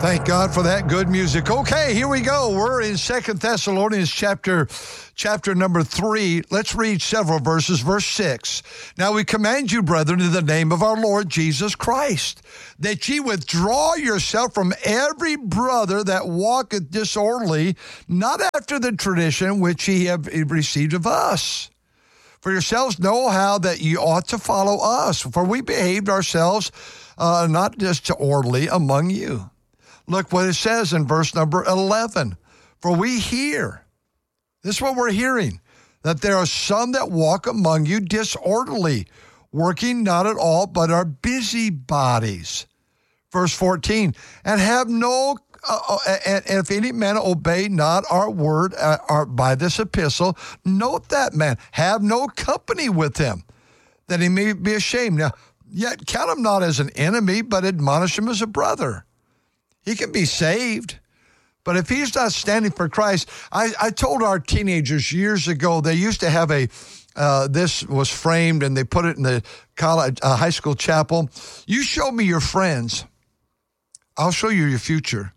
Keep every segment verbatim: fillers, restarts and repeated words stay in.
Thank God for that good music. Okay, here we go. We're in Second Thessalonians chapter chapter number three. Let's read several verses. Verse six. Now we command you, brethren, in the name of our Lord Jesus Christ, that ye withdraw yourself from every brother that walketh disorderly, not after the tradition which ye have received of us. For yourselves know how that ye ought to follow us, for we behaved ourselves uh, not disorderly among you. Look what it says in verse number eleven. For we hear, this is what we're hearing, that there are some that walk among you disorderly, working not at all, but are busybodies. Verse fourteen, and have no, uh, and if any man obey not our word uh, our, by this epistle, note that man, have no company with him, that he may be ashamed. Now, yet count him not as an enemy, but admonish him as a brother. He can be saved, but if he's not standing for Christ, I, I told our teenagers years ago, they used to have a, uh, this was framed and they put it in the college, uh, high school chapel. You show me your friends, I'll show you your future.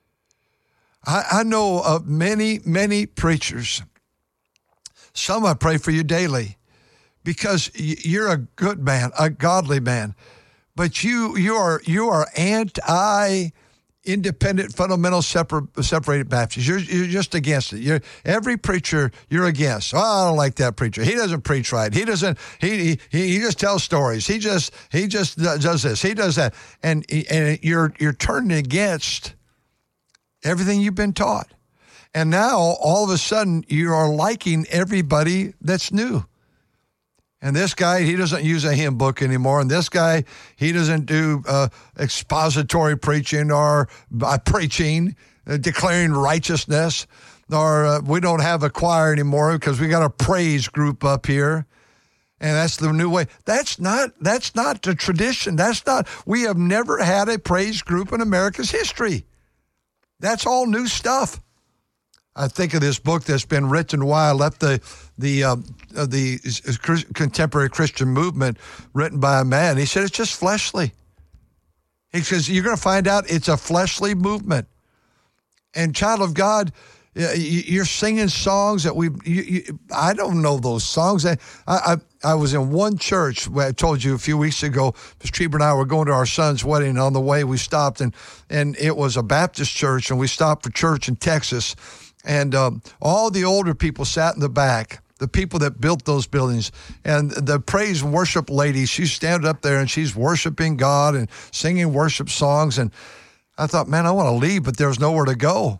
I, I know of many, many preachers. Some I pray for you daily because you're a good man, a godly man, but you, you are, you are anti independent, fundamental, separate, separated Baptists. You're, you're just against it. You're, every preacher you're against. Oh, I don't like that preacher. He doesn't preach right. He doesn't. He he he just tells stories. He just he just does this. He does that. And and you're you're turning against everything you've been taught. And now all of a sudden you are liking everybody that's new. And this guy, he doesn't use a hymn book anymore. And this guy, he doesn't do uh, expository preaching or uh, preaching, uh, declaring righteousness. Or uh, we don't have a choir anymore because we got a praise group up here. And that's the new way. That's not, that's not the tradition. That's not, we have never had a praise group in America's history. That's all new stuff. I think of this book that's been written while I left the the uh, the contemporary Christian movement, written by a man. He said it's just fleshly. He says you're going to find out it's a fleshly movement. And child of God, you're singing songs that we. You, you, I don't know those songs. I, I I was in one church where I told you a few weeks ago. Mister Trieber and I were going to our son's wedding. And on the way, we stopped and and it was a Baptist church, and we stopped for church in Texas. And um, all the older people sat in the back, the people that built those buildings. And the praise and worship lady, she's standing up there and she's worshiping God and singing worship songs. And I thought, man, I want to leave, but there's nowhere to go.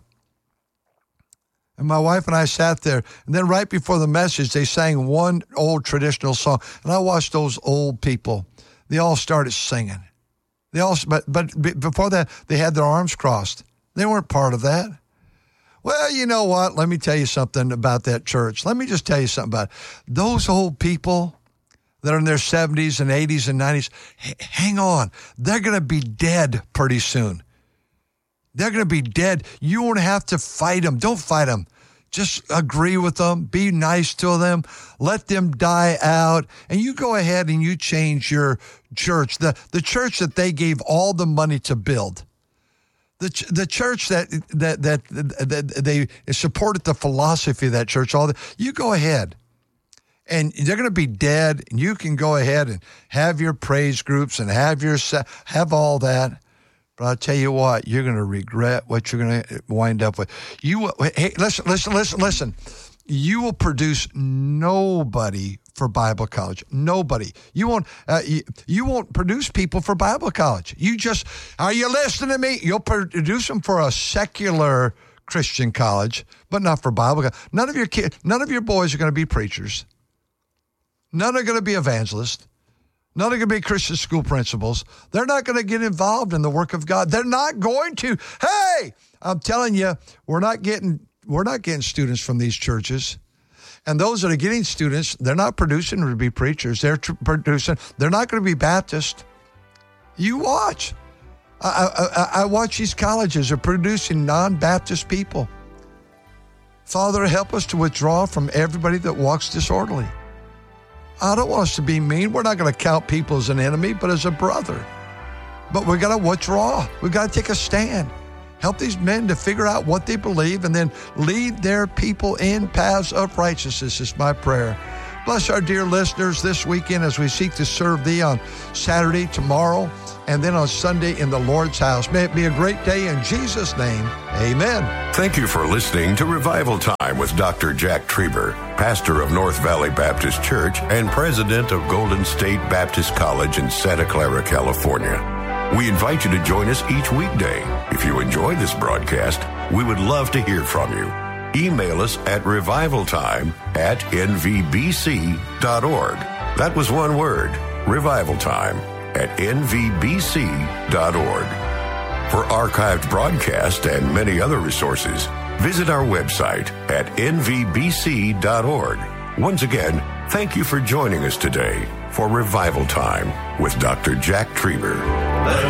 And my wife and I sat there. And then right before the message, they sang one old traditional song. And I watched those old people. They all started singing. They all, but, but before that, they had their arms crossed. They weren't part of that. Well, you know what? Let me tell you something about that church. Let me just tell you something about it. Those old people that are in their seventies and eighties and nineties, h- hang on. They're going to be dead pretty soon. They're going to be dead. You won't have to fight them. Don't fight them. Just agree with them. Be nice to them. Let them die out. And you go ahead and you change your church. The, the church that they gave all the money to build. The the church that that that, that they supported the philosophy of that church, all that, you go ahead, and they're going to be dead. And you can go ahead and have your praise groups and have your have all that. But I'll tell you what, you're going to regret what you're going to wind up with. You will, hey, listen, listen, listen, listen. You will produce nobody for Bible college. Nobody. You won't. Uh, you, you won't produce people for Bible college. You just. Are you listening to me? You'll produce them for a secular Christian college, but not for Bible college. None of your kids. None of your boys are going to be preachers. None are going to be evangelists. None are going to be Christian school principals. They're not going to get involved in the work of God. They're not going to. Hey, I'm telling you, we're not getting. We're not getting students from these churches. And those that are getting students, they're not producing to be preachers. They're tr- producing. They're not going to be Baptist. You watch. I, I, I watch these colleges are producing non-Baptist people. Father, help us to withdraw from everybody that walks disorderly. I don't want us to be mean. We're not going to count people as an enemy, but as a brother. But we got to withdraw. We got to take a stand. Help these men to figure out what they believe and then lead their people in paths of righteousness is my prayer. Bless our dear listeners this weekend as we seek to serve thee on Saturday, tomorrow, and then on Sunday in the Lord's house. May it be a great day in Jesus' name. Amen. Thank you for listening to Revival Time with Doctor Jack Trieber, pastor of North Valley Baptist Church and president of Golden State Baptist College in Santa Clara, California. We invite you to join us each weekday. If you enjoy this broadcast, we would love to hear from you. Email us at revivaltime at n v b c dot org. That was one word, revivaltime at n v b c dot org. For archived broadcasts and many other resources, visit our website at n v b c dot org. Once again, thank you for joining us today for Revival Time with Doctor Jack Trieber.